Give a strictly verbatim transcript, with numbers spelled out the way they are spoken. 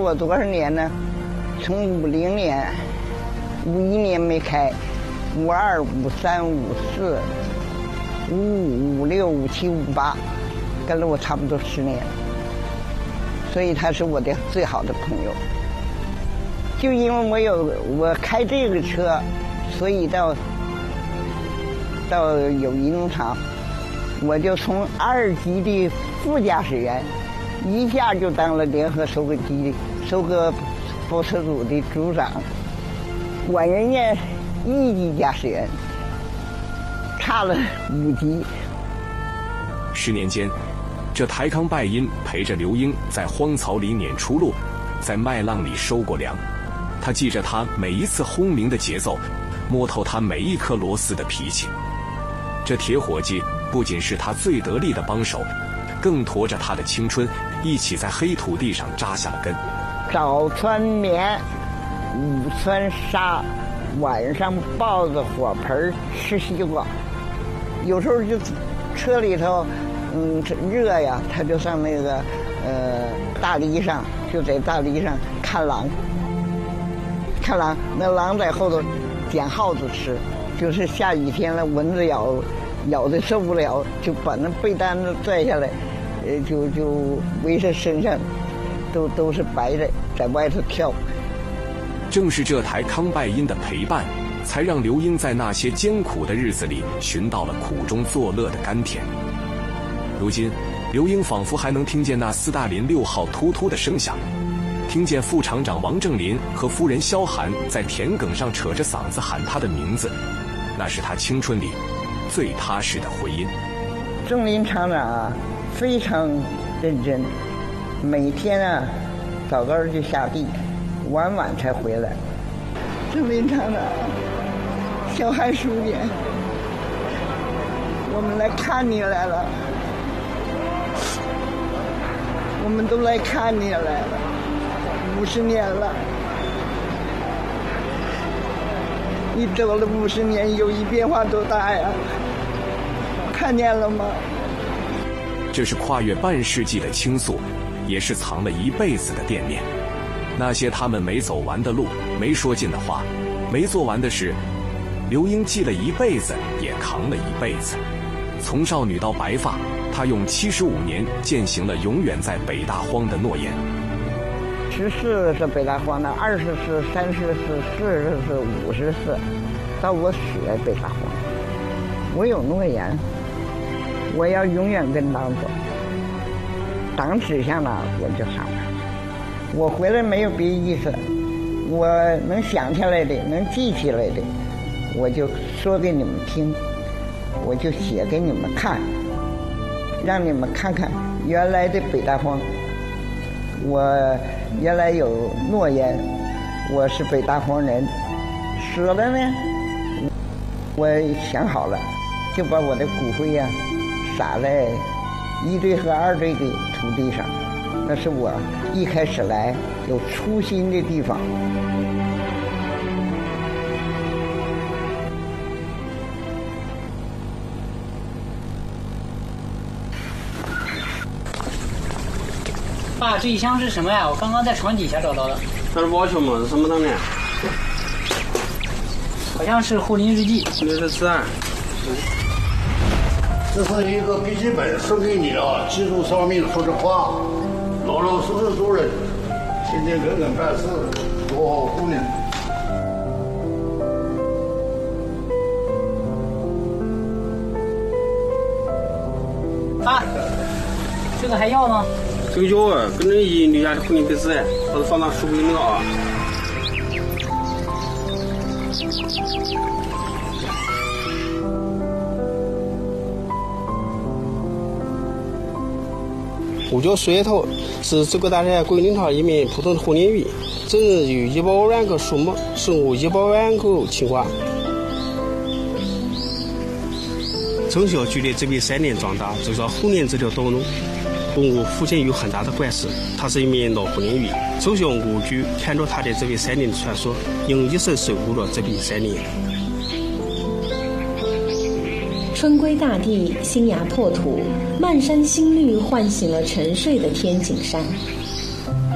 我多少年呢？从五零年、五一年没开，五二、五三、五四、五五、五六、五七、五八，跟了我差不多十年，所以他是我的最好的朋友。就因为我有我开这个车，所以到到友谊农场，我就从二级的副驾驶员，一下就当了联合收割机收割部车组的组长，管人家一级驾驶员，差了五级。 十年间，这台康拜因陪着刘英在荒草里撵出路，在麦浪里收过粮。他记着他每一次轰鸣的节奏，摸透他每一颗螺丝的脾气。这铁伙计不仅是他最得力的帮手，更驮着他的青春一起在黑土地上扎下了根。 早穿棉，午穿纱，晚上抱着火盆吃西瓜。有时候就车里头，嗯，热呀，他就上那个呃大篱上，就在大篱上看狼。看狼，那狼在后头捡耗子吃，就是下雨天了，蚊子咬，咬的受不了，就把那被单子拽下来，呃，就就围在身上，都都是白的，在外头跳。 正是这台康拜因的陪伴，才让刘英在那些艰苦的日子里寻到了苦中作乐的甘甜。如今，刘英仿佛还能听见那斯大林六号突突的声响。听见副厂长王正林和夫人萧寒在田埂上扯着嗓子喊他的名字，那是他青春里最踏实的回音。 正林厂长啊，非常认真，每天啊早早就下地，晚晚才回来。正林厂长，萧寒叔姐，我们来看你来了，我们都来看你来了。五十年了，你走了五十年，友谊变化多大呀？看见了吗？ 这是跨越半世纪的倾诉，也是藏了一辈子的惦念。那些他们没走完的路，没说尽的话，没做完的事，刘英记了一辈子，也扛了一辈子。从少女到白发，她用七十五年践行了永远在北大荒的诺言。 十四是北大荒的，二十四、三十四、四十四、五十四，到我死北大荒。我有诺言，我要永远跟党走。党指向哪，我就上哪。我回来没有别意思，我能想起来的，能记起来的，我就说给你们听，我就写给你们看，让你们看看原来的北大荒。我原来有诺言，我是北大荒人，死了呢，我想好了，就把我的骨灰呀、啊、撒在一堆和二堆的土地上，那是我一开始来有初心的地方。 爸，这一箱是什么呀？我刚刚在床底下找到的。 这是保险吗？是什么东西？ 好像是护林日记。 那是自然。 这是一个笔记本，送给你了，记住上面说的话，老老实实做人，勤勤恳恳办事，做好姑娘。 爸，这个还要吗？ 这个药啊，跟那医留下的护理笔纸，把它放到书柜里啊。我叫石头，是中国大学桂林堂一名普通的护林员，整日有一百万个树木，生活一百万口青蛙。从小就在这片山林长大，走上护林这条道路，跟我父亲有很大的关系。他是一名老护林员，从小我就看着他在这片山林的传说，用一生守护了这片山林。 春归大地，新芽破土，漫山新绿唤醒了沉睡的天井山。